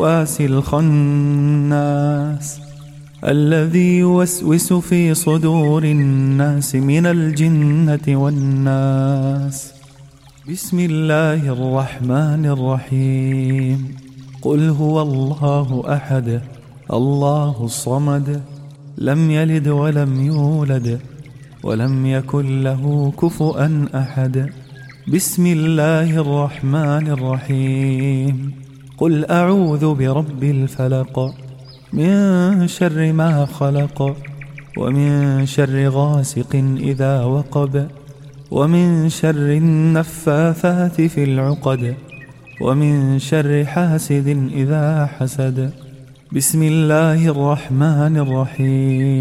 الوسواس الخناس الذي يوسوس في صدور الناس من الجنة والناس. بسم الله الرحمن الرحيم. قل هو الله أحد الله الصمد لم يلد ولم يولد ولم يكن له كفؤا أحد. بسم الله الرحمن الرحيم. قل أعوذ برب الفلق من شر ما خلق ومن شر غاسق إذا وقب ومن شر النفاثات في العقد ومن شر حاسد إذا حسد. بسم الله الرحمن الرحيم.